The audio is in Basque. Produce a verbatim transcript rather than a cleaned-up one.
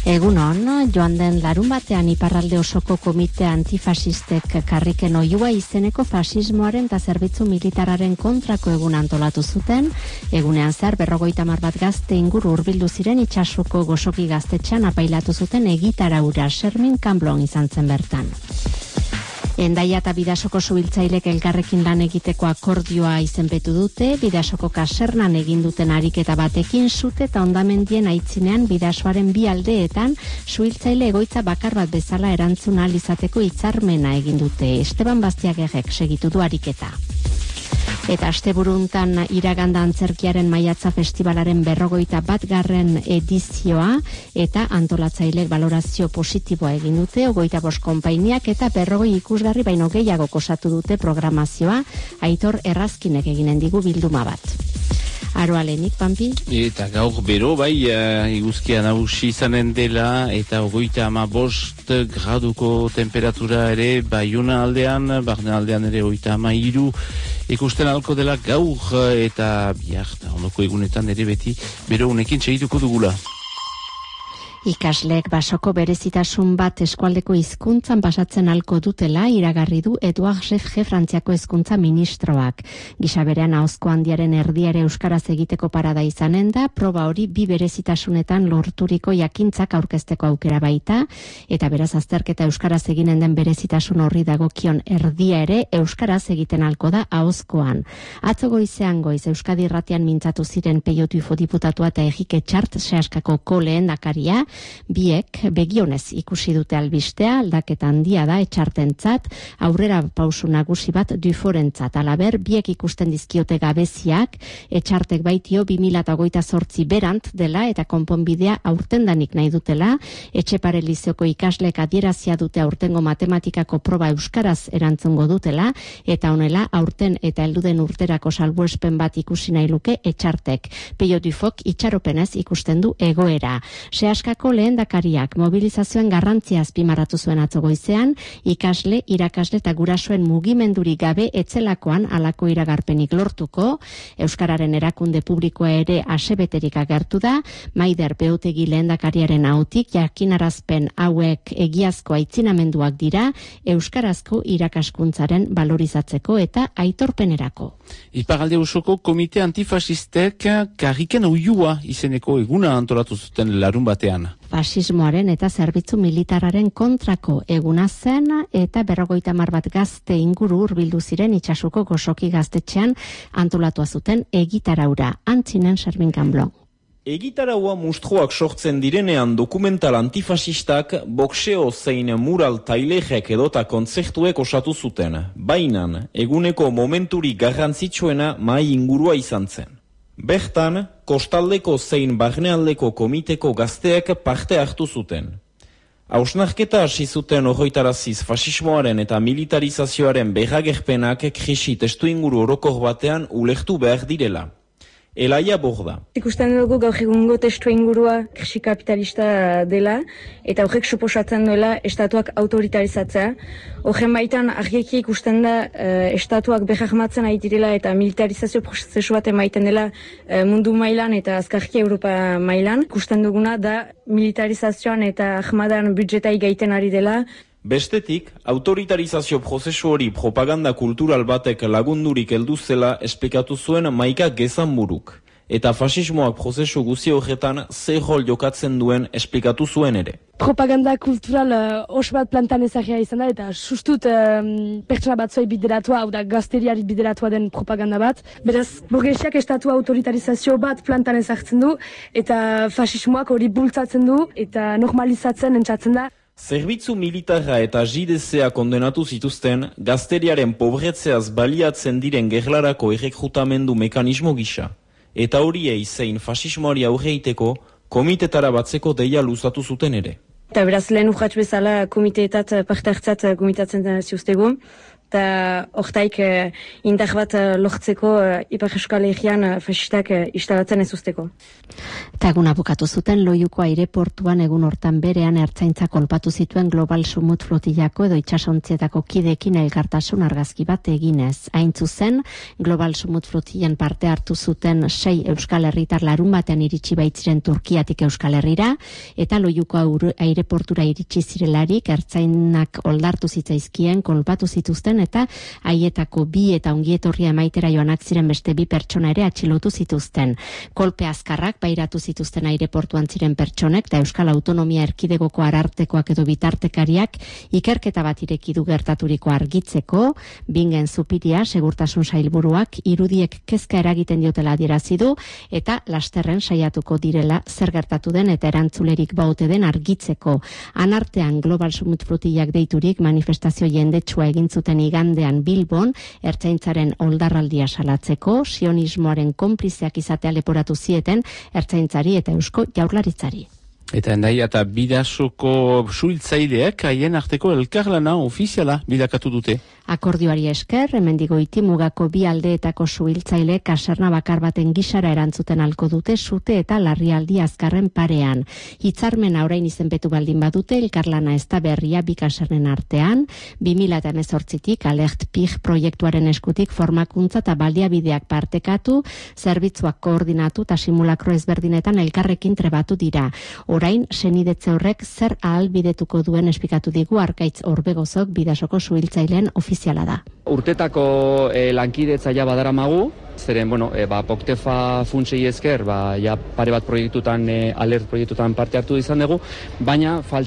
Egunon, joan den larun batean iparralde osoko komite antifasistek karriken oiua izeneko fasismoaren eta zerbitzu militararen kontrako egun antolatu zuten. Egunean zehar berrogeita hamar bat gazte inguru hurbildu ziren itsasuko gozoki gaztetxean apailatu zuten egitaraura. Sermin Kanblon izan zen bertan. Endaia eta Bidasoko subiltzailek elkarrekin lan egiteko akordioa izenpetu dute. Bidasoko kasernan egin duten ariketa batekin sute eta hondamendien aitzinean Bidasoaren bi aldeetan subiltzaile egoitza bakar bat bezala erantzun ahal izateko hitzarmena egin dute. Esteban Bastiagerrek segitu du ariketa. Eta asteburuntan iraganda antzerkiaren maiatza festivalaren berrogeita bat garren edizioa eta antolatzailek balorazio positiboa egin dute, hogeita bost konpainiak eta berrogei ikusgarri baino gehiago osatu dute programazioa. Aitor Errazkinek eginen digu bilduma bat. Aroalenik, Pampi? Eta gaur bero, bai, uh, iguzkia nagusi izanen dela, eta ogoita ama bost graduko temperatura ere, Baiona aldean, Barne aldean ere ogoita ama iru, ikusten alko dela gaur, eta bihar, ondoko egunetan ere beti, bero unekin segituko dugula. Ikasleek basoko berezitasun bat eskualdeko hizkuntzan pasatzen alko dutela iragarri du Eduard Refge Frantziako hezkuntza ministroak. Gisa berean ahozko handiaren erdiare euskaraz egiteko parada izanen da, proba hori bi berezitasunetan lorturiko jakintzak aurkezteko aukera baita, eta beraz azterketa euskaraz eginen den berezitasun horri dagokion erdia ere euskaraz egiten alko da ahozkoan. Atzo goizean goiz Euskadi Irratian mintzatu ziren Peio Tufo diputatua eta Egike Txart Seaskako koleen dakaria. Biek begionez ikusi dute albistea, aldaketa handia da etxartentzat, aurrera pausu nagusi bat Duforentzat. Alaber, biek ikusten dizkiote gabeziak, etxartek baitio bi mila hogeita zortzi berant dela eta konponbidea aurtendanik nahi dutela. Etxepare lizeoko ikasleek adierazia dute aurtengo matematikako proba euskaraz erantzungo dutela, eta honela aurten eta helduden urterako salbuespen bat ikusi nahi luke etxartek. Peio Dufok itxaropenez ikusten du egoera. Seaskako lehendakariak mobilizazioen garrantzia azpimarratu zuen atzo goizean, ikasle, irakasle eta gurasoen mugimenduri gabe etzelakoan halako iragarpenik lortuko. Euskararen erakunde publikoa ere asebeterik agertu da, Maider Beutegi lehendakariaren ahotik jakinarazpen hauek egiazko aitzinamenduak dira euskarazko irakaskuntzaren valorizatzeko eta aitorpenerako. Iparralde osoko komite antifasistek karriken oiua izeneko eguna antolatu zuten larun batean. Fasismoaren eta zerbitzu militararen kontrako eguna zen eta berrogeita hamar bat gazte inguru hurbildu ziren itsasuko gozoki gaztetxean antolatua zuten egitaraura. Antzinen Sermin Kanblon. Egitaraua mustruak sortzen direnean dokumental antifasistak boxeo zein mural tailerek edota kontzertuek osatu zuten. Bainan, eguneko momenturi garrantzitsuena mahai ingurua izan zen. Bertan, kostaldeko zein barnealdeko komiteko gazteek parte hartu zuten. Hausnarketa hasi zuten horroitaraziz fasismoaren eta militarizazioaren berragerpenak krisi testuinguru orokor batean ulertu behar direla. Elaia Borda. Ikusten dugu gaur egungo testu ingurua krisi kapitalista dela eta horrek suposatzen duela estatuak autoritarizatzea. Horren baitan argiki ikusten da uh, estatuak berrahmatzen ari direla eta militarizazio prozesu bat emaiten dela uh, mundu mailan eta azkarki Europa mailan. Ikusten duguna da militarizazioan eta ahmadan budjetai gaiten ari dela. Bestetik, autoritarizazio prozesu hori propaganda kultural batek lagundurik heldu zela esplikatu zuen Maika Gezanburuk, eta fasismoak prozesu guzi horretan ze rol jokatzen duen esplikatu zuen ere. Propaganda kultural uh, os bat plantan ezagia izan da, eta sustut um, pertsona batzuei bideratua, hau da gazteriari bideratua den propaganda bat. Beraz, burgesiak estatu autoritarizazio bat plantan ezartzen du, eta fasismoak hori bultzatzen du, eta normalizatzen entzatzen da. Zerbitzu militarra eta J D C-a kondenatu zituzten, gazteriaren pobretzeaz baliatzen diren gerlarako errekrutamendu mekanismo gisa. Eta horiei zein fasismoari aurreiteko, komitetara batzeko deia luzatu zuten ere. Eta beraz lehen urratx bezala komiteetat parte hartzat komitatzen ziuztegu. eta hortaik uh, indar bat uh, lortzeko uh, Ipar Euskal Herrian uh, fasistak uh, instalatzen ez usteko. Eta egun abukatu zuten Loiuko aireportuan egun hortan berean ertzaintza kolpatu zituen Global Sumut flotillako edo itsasontzietako kidekin elkartasun argazki bat eginez. Hain zuzen, Global Sumut flotillan parte hartu zuten sei Euskal Herritar larun batean iritsi baitziren Turkiatik Euskal Herrira, eta Loiuko aireportura iritsi zirelarik ertzainak oldartu zitzaizkien, kolpatu zituzten eta haietako bi eta ongietorria emaitera joanak ziren beste bi pertsona ere atxilotu zituzten. Kolpe azkarrak pairatu zituzten aireportuan ziren pertsonek eta Euskal Autonomia Erkidegoko arartekoak edo bitartekariak ikerketa bat ireki du gertaturiko argitzeko. Bingen Zupiria segurtasun sailburuak irudiek kezka eragiten diotela adierazi du eta lasterren saiatuko direla zer gertatu den eta erantzulerik baute den argitzeko. Anartean Global Summit flotillak deiturik manifestazio jendetsua egin zuten igandean Bilbon, ertzaintzaren oldarraldia salatzeko, sionismoaren konplizeak izatea leporatu zieten ertzaintzari eta Eusko Jaurlaritzari. Eta Hendaia eta Bidasoko suhiltzaileak haien arteko elkarlana ofiziala bilakatu dute. Akordioari esker, hemendigo itimugako bi aldeetako suhiltzaile kaserna bakar baten gisara erantzuten alko dute sute eta larrialdi azkarren parean. Hitzarmena orain izenpetu baldin badute, elkarlana ez da berria bi kasernen artean, bi mila hemezortzitik Alert Pig proiektuaren eskutik formakuntza eta baliabideak partekatu, zerbitzuak koordinatu eta simulakro ezberdinetan elkarrekin trebatu dira. Orain, senidetze horrek zer ahalbidetuko duen esplikatu digu Arkaitz Orbegozok Bidasoko suhiltzaileen ofiziala da. Urtetako eh, lankidetza ja badaramagu, zeren, bueno, eh, ba, Poktefa funtsei esker, ba, ja pare bat proiektutan, eh, alert proiektutan parte hartu izan dugu, baina falta